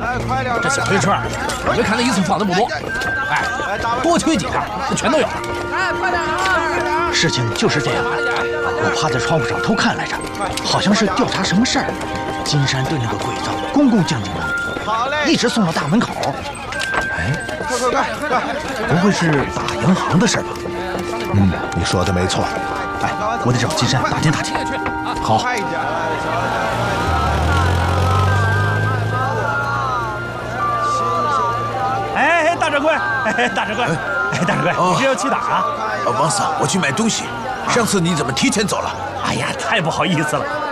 这小推车，我就看那一次放的不多，哎，多取几趟，这全都有了。 哎，快点啊！ 事情就是这样，我趴在窗户上偷看来着，好像是调查什么事儿。金山对那个鬼子恭恭敬敬的，一直送到大门口。哎，快！不会是打洋行的事吧？ 你说的没错。 哎，我得找金山打听打听。好。 哎，大掌柜，大掌柜，大掌柜，你这要去哪儿啊？ 王嫂，我去买东西。上次你怎么提前走了？ 哎呀，太不好意思了，